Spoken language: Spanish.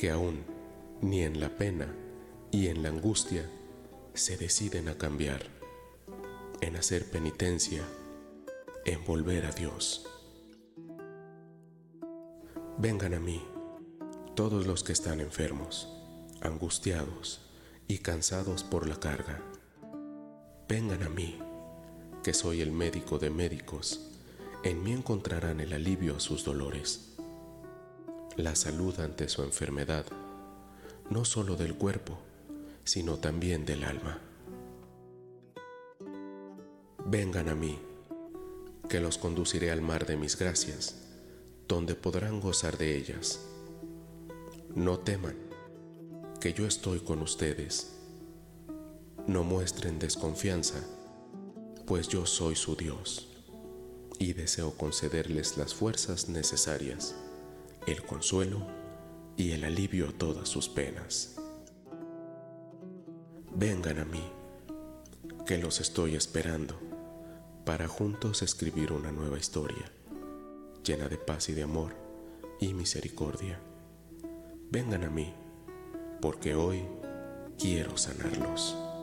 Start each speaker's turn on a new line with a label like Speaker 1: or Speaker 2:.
Speaker 1: que aún ni en la pena y en la angustia se deciden a cambiar, en hacer penitencia, en volver a Dios. Vengan a mí, todos los que están enfermos, angustiados y cansados por la carga. Vengan a mí, que soy el médico de médicos. En mí encontrarán el alivio a sus dolores, la salud ante su enfermedad, no solo del cuerpo, sino también del alma. Vengan a mí, que los conduciré al mar de mis gracias, donde podrán gozar de ellas. No teman, que yo estoy con ustedes. No muestren desconfianza, pues yo soy su Dios, y deseo concederles las fuerzas necesarias, el consuelo y el alivio a todas sus penas. Vengan a mí, que los estoy esperando, para juntos escribir una nueva historia, llena de paz y de amor y misericordia. Vengan a mí, porque hoy quiero sanarlos.